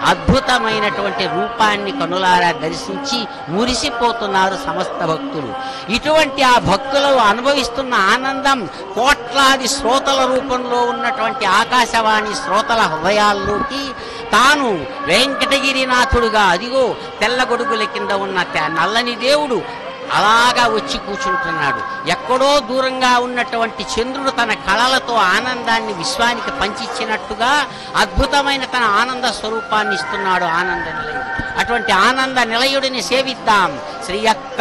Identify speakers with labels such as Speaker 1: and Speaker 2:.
Speaker 1: అద్భుతమైనటువంటి రూపాన్ని కనులారా దర్శించి మురిసిపోతున్నారు సమస్త భక్తులు. ఇటువంటి ఆ భక్తులు అనుభవిస్తున్న ఆనందం కోట్లాది శ్రోతల రూపంలో ఉన్నటువంటి ఆకాశవాణి శ్రోతల హృదయాల్లోకి తాను వెంకటగిరినాథుడుగా, అదిగో తెల్లగొడుగుల కింద ఉన్న నల్లని దేవుడు అలాగా వచ్చి కూర్చుంటున్నాడు. ఎక్కడో దూరంగా ఉన్నటువంటి చంద్రుడు తన కళలతో ఆనందాన్ని విశ్వానికి పంచిచ్చినట్టుగా అద్భుతమైన తన ఆనంద స్వరూపాన్ని ఇస్తున్నాడు ఆనంద నిలయుడు. అటువంటి ఆనంద నిలయుడిని సేవిద్దాం. శ్రీ అక్క